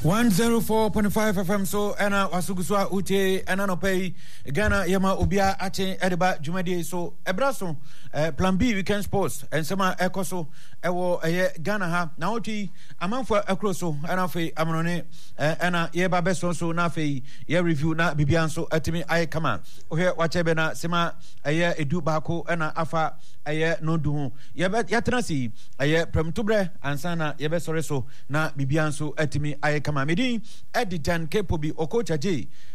104.5 FM so ena wasuguswa ute ena no pay Ghana yama obia ache edeba jumadi so ebraso plan B weekend sports ensema ekoso ewo Ghana ha na oti amanfo akroso ena fe amonone ena yeba beso so na fe ye review na bibianso atimi aye kama ohwe wachebe na sema edu baako ena afa no du yatena si premtubre ansana yebe sore so na bibianso atimi aye kama medin Editan Kepobi Okocha J